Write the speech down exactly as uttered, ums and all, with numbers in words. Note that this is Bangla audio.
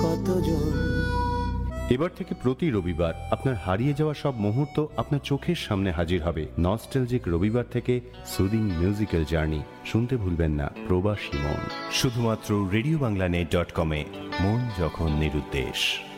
কতজন। এবার থেকে প্রতি রবিবার আপনার হারিয়ে যাওয়া সব মুহূর্ত আপনার চোখের সামনে হাজির হবে। নস্টালজিক রবিবার থেকে সুদিং মিউজিক্যাল জার্নি শুনতে ভুলবেন না প্রবাসী মন, শুধুমাত্র রেডিও বাংলা নেট ডট কমে। মন যখন নিরুদ্দেশ।